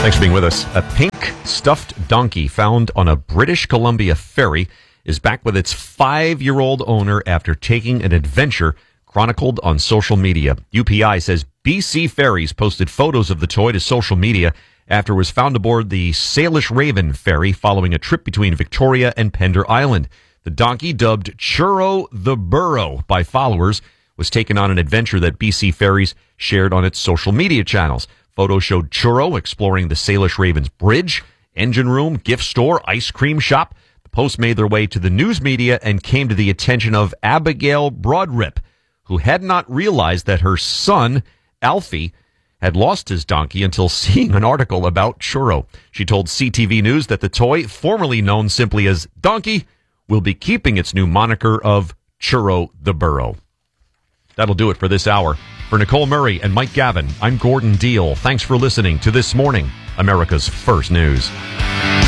Thanks for being with us. A pink stuffed donkey found on a British Columbia ferry is back with its 5-year-old owner after taking an adventure chronicled on social media. UPI says BC Ferries posted photos of the toy to social media after it was found aboard the Salish Raven ferry following a trip between Victoria and Pender Island. The donkey, dubbed Churro the Burro by followers, was taken on an adventure that BC Ferries shared on its social media channels. Photos showed Churro exploring the Salish Raven's bridge, engine room, gift store, ice cream shop. The posts made their way to the news media and came to the attention of Abigail Broadrip, who had not realized that her son, Alfie, had lost his donkey until seeing an article about Churro. She told CTV News that the toy, formerly known simply as Donkey, will be keeping its new moniker of Churro the Burro. That'll do it for this hour. For Nicole Murray and Mike Gavin, I'm Gordon Deal. Thanks for listening to This Morning, America's First News.